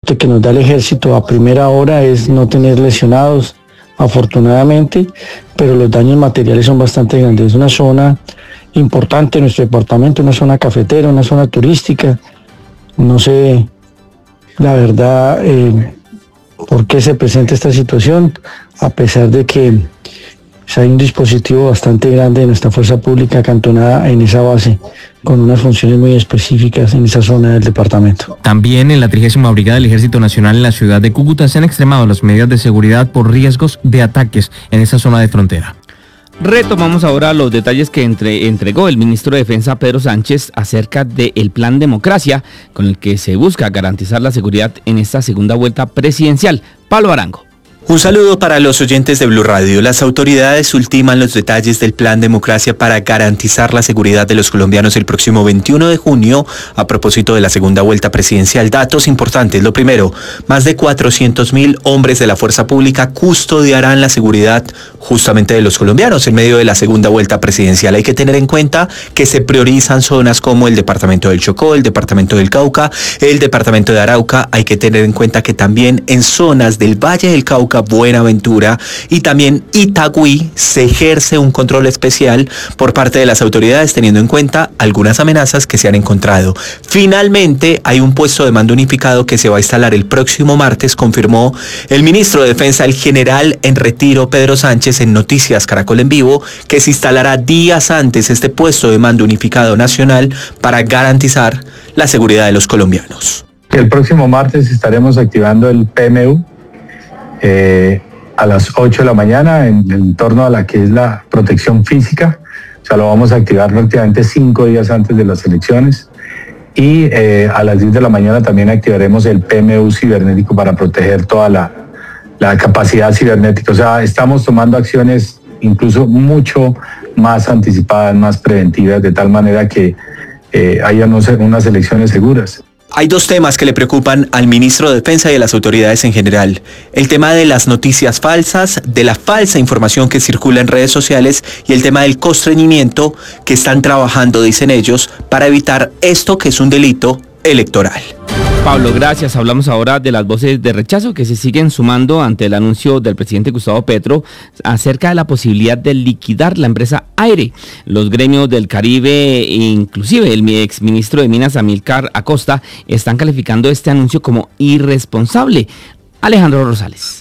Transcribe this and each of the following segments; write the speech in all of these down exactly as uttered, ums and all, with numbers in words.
reporte que nos da el ejército a primera hora es no tener lesionados, afortunadamente, pero los daños materiales son bastante grandes. Es una zona importante en nuestro departamento, una zona cafetera, una zona turística. No sé, la verdad, eh, por qué se presenta esta situación, a pesar de que pues, hay un dispositivo bastante grande de nuestra fuerza pública acantonada en esa base, con unas funciones muy específicas en esa zona del departamento. También en la trigésima Brigada del Ejército Nacional en la ciudad de Cúcuta se han extremado las medidas de seguridad por riesgos de ataques en esa zona de frontera. Retomamos ahora los detalles que entre, entregó el ministro de Defensa Pedro Sánchez acerca del Plan Democracia, con el que se busca garantizar la seguridad en esta segunda vuelta presidencial. Pablo Arango. Un saludo para los oyentes de Blue Radio. Las autoridades ultiman los detalles del Plan Democracia para garantizar la seguridad de los colombianos el próximo veintiuno de junio a propósito de la segunda vuelta presidencial. Datos importantes. Lo primero, más de cuatrocientos mil hombres de la fuerza pública custodiarán la seguridad justamente de los colombianos en medio de la segunda vuelta presidencial. Hay que tener en cuenta que se priorizan zonas como el departamento del Chocó, el departamento del Cauca, el departamento de Arauca. Hay que tener en cuenta que también en zonas del Valle del Cauca, Buenaventura y también Itagüí se ejerce un control especial por parte de las autoridades teniendo en cuenta algunas amenazas que se han encontrado. Finalmente hay un puesto de mando unificado que se va a instalar el próximo martes, confirmó el ministro de Defensa, el general en retiro Pedro Sánchez, en Noticias Caracol en Vivo, que se instalará días antes este puesto de mando unificado nacional para garantizar la seguridad de los colombianos. El próximo martes estaremos activando el P M U Eh, a las ocho de la mañana en, en torno a la que es la protección física. O sea, lo vamos a activar prácticamente cinco días antes de las elecciones. Y eh, a las diez de la mañana también activaremos el P M U cibernético para proteger toda la, la capacidad cibernética. O sea, estamos tomando acciones incluso mucho más anticipadas, más preventivas, de tal manera que eh, haya no sé, unas elecciones seguras. Hay dos temas que le preocupan al ministro de Defensa y a las autoridades en general. El tema de las noticias falsas, de la falsa información que circula en redes sociales y el tema del constreñimiento que están trabajando, dicen ellos, para evitar esto que es un delito electoral. Pablo, gracias. Hablamos ahora de las voces de rechazo que se siguen sumando ante el anuncio del presidente Gustavo Petro acerca de la posibilidad de liquidar la empresa Aire. Los gremios del Caribe, inclusive el exministro de Minas Amílcar Acosta, están calificando este anuncio como irresponsable. Alejandro Rosales.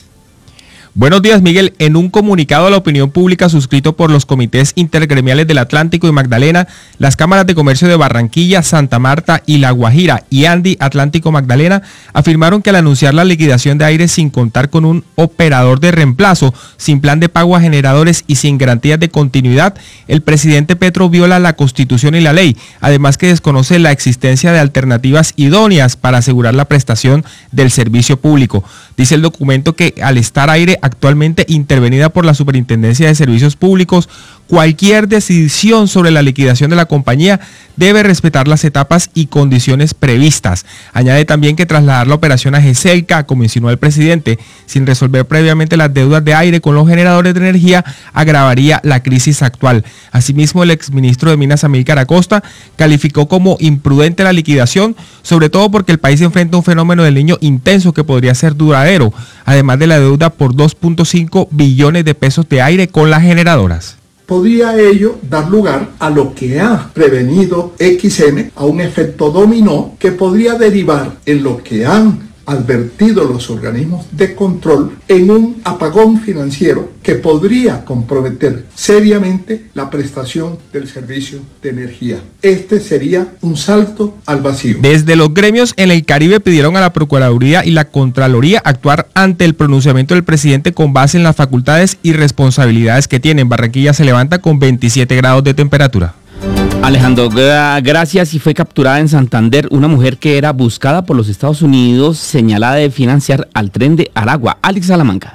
Buenos días, Miguel. En un comunicado a la opinión pública suscrito por los comités intergremiales del Atlántico y Magdalena, las cámaras de comercio de Barranquilla, Santa Marta y La Guajira y Andi Atlántico Magdalena afirmaron que al anunciar la liquidación de Aire sin contar con un operador de reemplazo, sin plan de pago a generadores y sin garantías de continuidad, el presidente Petro viola la Constitución y la ley, además que desconoce la existencia de alternativas idóneas para asegurar la prestación del servicio público. Dice el documento que al estar Aire actualmente intervenida por la Superintendencia de Servicios Públicos, cualquier decisión sobre la liquidación de la compañía debe respetar las etapas y condiciones previstas. Añade también que trasladar la operación a GESELCA, como insinuó el presidente, sin resolver previamente las deudas de Aire con los generadores de energía, agravaría la crisis actual. Asimismo, el exministro de Minas Amílcar Acosta calificó como imprudente la liquidación, sobre todo porque el país enfrenta un fenómeno del Niño intenso que podría ser duradero, además de la deuda por dos punto cinco billones de pesos de Aire con las generadoras. Podría ello dar lugar a lo que ha prevenido X M, a un efecto dominó que podría derivar en lo que han advertido los organismos de control, en un apagón financiero que podría comprometer seriamente la prestación del servicio de energía. Este sería un salto al vacío. Desde los gremios en el Caribe pidieron a la Procuraduría y la Contraloría actuar ante el pronunciamiento del presidente con base en las facultades y responsabilidades que tienen. Barranquilla se levanta con veintisiete grados de temperatura. Alejandro, gracias. Y fue capturada en Santander una mujer que era buscada por los Estados Unidos señalada de financiar al Tren de Aragua. Alex Salamanca.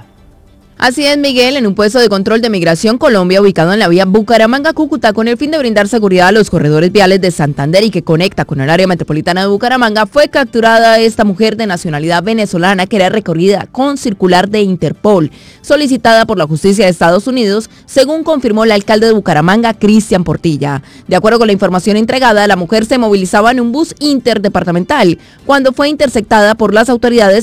Así es, Miguel, en un puesto de control de Migración Colombia ubicado en la vía Bucaramanga-Cúcuta con el fin de brindar seguridad a los corredores viales de Santander y que conecta con el área metropolitana de Bucaramanga, fue capturada esta mujer de nacionalidad venezolana que era recorrida con circular de Interpol, solicitada por la justicia de Estados Unidos, según confirmó el alcalde de Bucaramanga, Cristian Portilla. De acuerdo con la información entregada, la mujer se movilizaba en un bus interdepartamental cuando fue interceptada por las autoridades